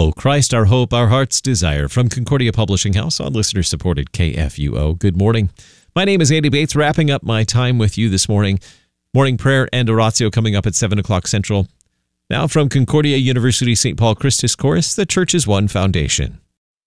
O Christ, our hope, our heart's desire. From Concordia Publishing House on listener-supported KFUO. Good morning. My name is Andy Bates, wrapping up my time with you this morning. Morning prayer and oratio coming up at 7 o'clock Central. Now from Concordia University St. Paul Christus Chorus, the Church is One Foundation.